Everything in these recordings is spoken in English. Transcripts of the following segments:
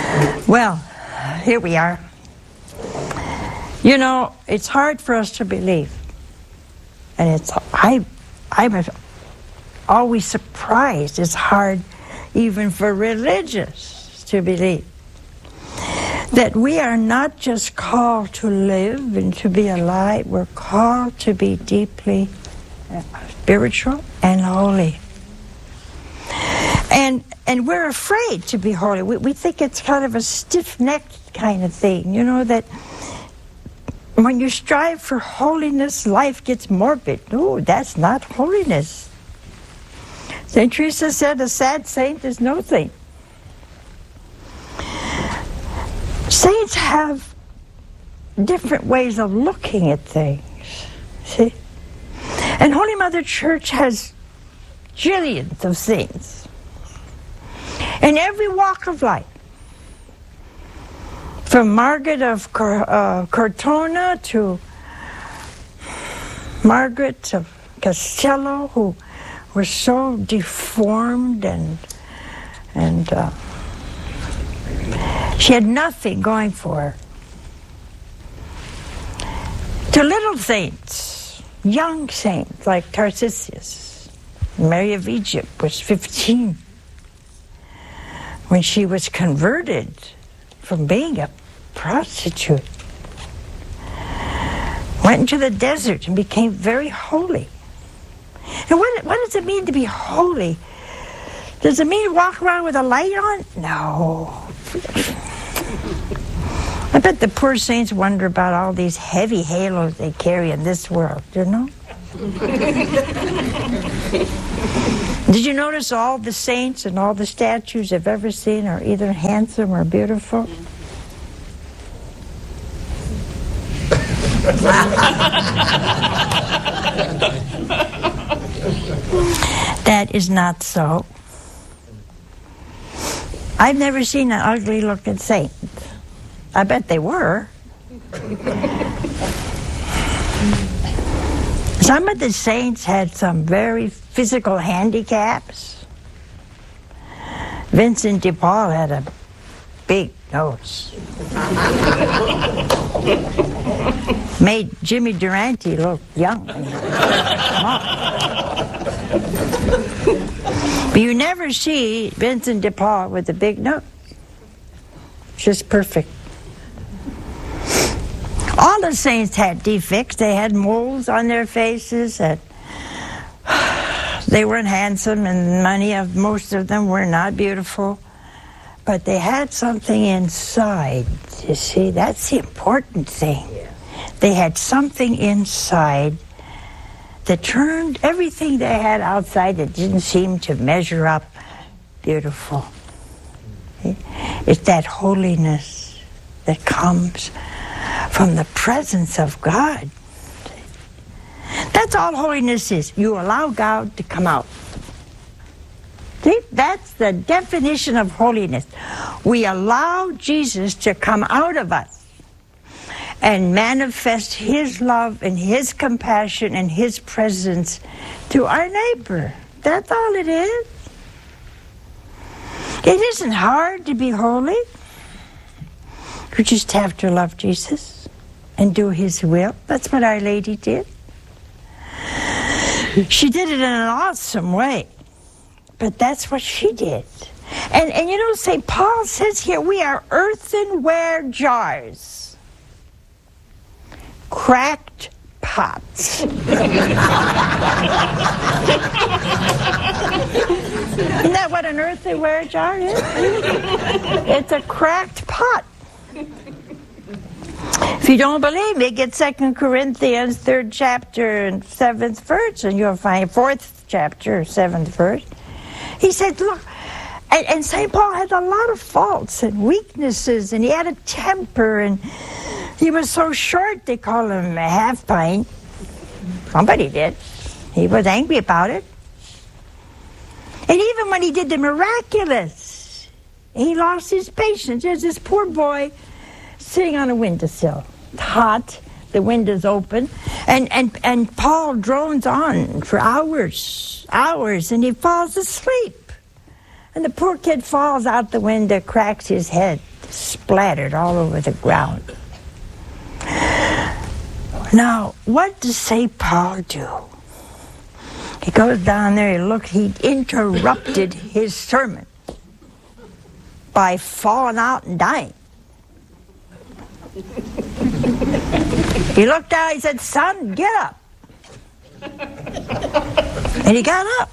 Well, here we are. You know, it's hard for us to believe. And I'm always surprised. It's hard even for religious to believe that we are not just called to live and to be alive, we're called to be deeply spiritual and holy. And we're afraid to be holy. We think it's kind of a stiff-necked kind of thing, you know, that when you strive for holiness, life gets morbid. No, that's not holiness. St. Teresa said, a sad saint is no saint. Saints have different ways of looking at things, see? And Holy Mother Church has jillions of saints in every walk of life. From Margaret of Cortona to Margaret of Castello, who were so deformed and she had nothing going for her. To little saints, young saints like Tarsicius. Mary of Egypt was 15 when she was converted from being a prostitute. Went into the desert and became very holy. And what does it mean to be holy? Does it mean walk around with a light on? No. I bet the poor saints wonder about all these heavy halos they carry in this world, you know? Did you notice all the saints and all the statues you've ever seen are either handsome or beautiful? That is not so. I've never seen an ugly-looking saint. I bet they were. Some of the saints had some very physical handicaps. Vincent de Paul had a big nose. Made Jimmy Durante look young and small. But you never see Vincent de Paul with a big nose. Just perfect. All the saints had defects. They had moles on their faces. That they weren't handsome, and most of them were not beautiful. But they had something inside. You see, that's the important thing. They had something inside that turned everything they had outside that didn't seem to measure up beautiful. It's that holiness that comes from the presence of God. That's all holiness is. You allow God to come out. See, that's the definition of holiness. We allow Jesus to come out of us and manifest His love and His compassion and His presence to our neighbor. That's all it is. It isn't hard to be holy. You just have to love Jesus and do His will. That's what Our Lady did. She did it in an awesome way. But that's what she did. And you know, St. Paul says here, we are earthenware jars. Cracked pots. Isn't that what an earthenware jar is? It's a cracked pot. If you don't believe me, get 2 Corinthians 3rd chapter and 7th verse, and you'll find 4th chapter, 7th verse. He said, look, and St. Paul had a lot of faults and weaknesses, and he had a temper, and he was so short they called him a half pint. Somebody did. He was angry about it. And even when he did the miraculous, he lost his patience. There's this poor boy sitting on a windowsill. It's hot, the window's open, and Paul drones on for hours, and he falls asleep. And the poor kid falls out the window, cracks his head. splattered all over the ground. Now, what does St. Paul do? He goes down there, he interrupted his sermon by falling out and dying. He looked down, he said, "Son, get up." And he got up.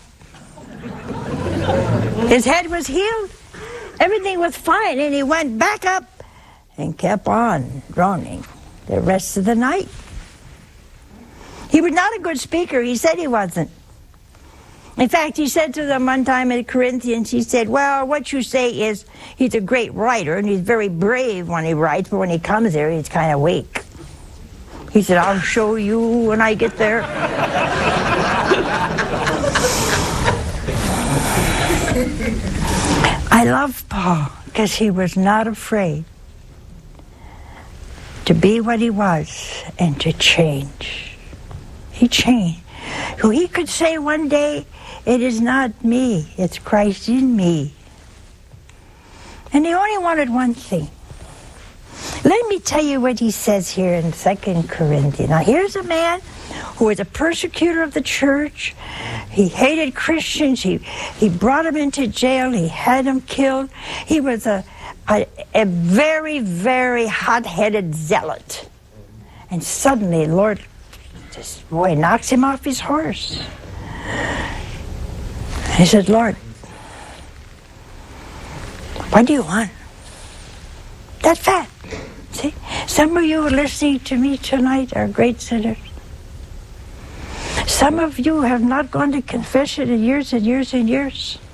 His head was healed. Everything was fine, and he went back up and kept on droning the rest of the night. He was not a good speaker. He said he wasn't. In fact, he said to them one time at Corinthians, he said, "Well, what you say is he's a great writer, and he's very brave when he writes, but when he comes there, he's kind of weak." He said, "I'll show you when I get there." I love Paul because he was not afraid to be what he was and to change. He changed. So he could say one day, "It is not me, it's Christ in me." And he only wanted one thing. Let me tell you what he says here in 2 Corinthians. Now here's a man who was a persecutor of the church. He hated Christians. He brought them into jail. He had them killed. He was a very, very hot-headed zealot. And suddenly, Lord, this boy knocks him off his horse. And he said, "Lord, what do you want?" That's fact. See, some of you listening to me tonight are great sinners. Some of you have not gone to confession in years and years and years.